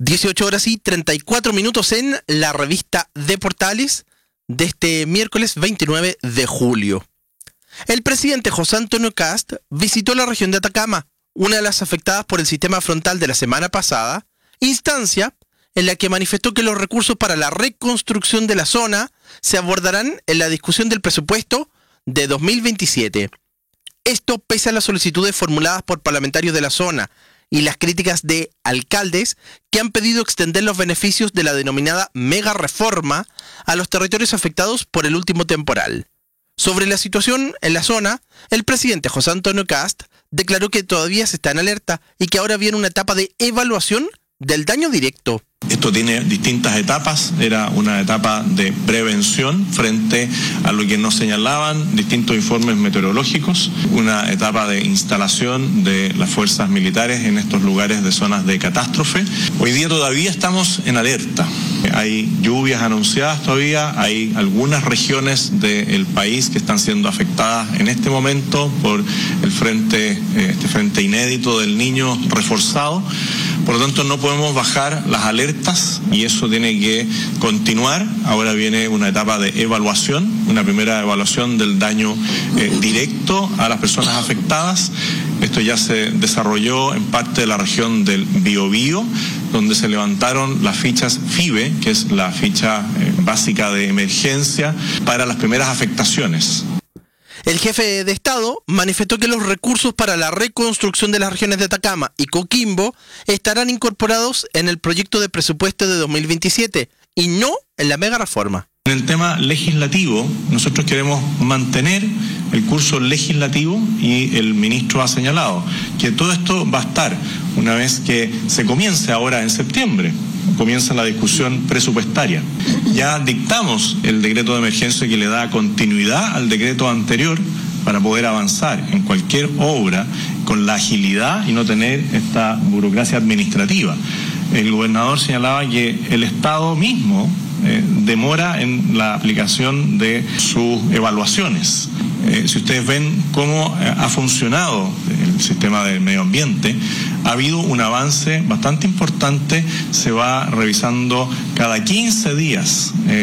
18 horas y 34 minutos en la revista de Portales de este miércoles 29 de julio. El presidente José Antonio Kast visitó la región de Atacama, una de las afectadas por el sistema frontal de la semana pasada, instancia en la que manifestó que los recursos para la reconstrucción de la zona se abordarán en la discusión del presupuesto de 2027. Esto pese a las solicitudes formuladas por parlamentarios de la zona y las críticas de alcaldes que han pedido extender los beneficios de la denominada mega reforma a los territorios afectados por el último temporal. Sobre la situación en la zona, el presidente José Antonio Kast declaró que todavía se está en alerta y que ahora viene una etapa de evaluación del daño directo. Esto tiene distintas etapas, era una etapa de prevención frente a lo que nos señalaban distintos informes meteorológicos, una etapa de instalación de las fuerzas militares en estos lugares de zonas de catástrofe. Hoy día todavía estamos en alerta, hay lluvias anunciadas todavía, hay algunas regiones del país que están siendo afectadas en este momento por el frente inédito del Niño reforzado. Por lo tanto, no podemos bajar las alertas y eso tiene que continuar. Ahora viene una etapa de evaluación, una primera evaluación del daño directo a las personas afectadas. Esto ya se desarrolló en parte de la región del Biobío, donde se levantaron las fichas FIBE, que es la ficha básica de emergencia para las primeras afectaciones. El jefe de Estado manifestó que los recursos para la reconstrucción de las regiones de Atacama y Coquimbo estarán incorporados en el proyecto de presupuesto de 2027 y no en la mega reforma. En el tema legislativo, nosotros queremos mantener el curso legislativo y el ministro ha señalado que todo esto va a estar una vez que se comience ahora en septiembre. Comienza la discusión presupuestaria. Ya dictamos el decreto de emergencia que le da continuidad al decreto anterior para poder avanzar en cualquier obra con la agilidad y no tener esta burocracia administrativa. El gobernador señalaba que el Estado mismo demora en la aplicación de sus evaluaciones. Si ustedes ven cómo ha funcionado el sistema del medio ambiente, ha habido un avance bastante importante, se va revisando cada 15 días